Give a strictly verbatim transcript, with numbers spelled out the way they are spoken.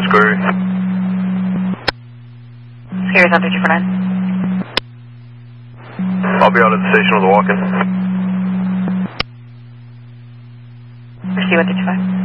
nine Square. Scary's on three two four nine. I'll be out at the station with a walk-in. Pursue one two two five.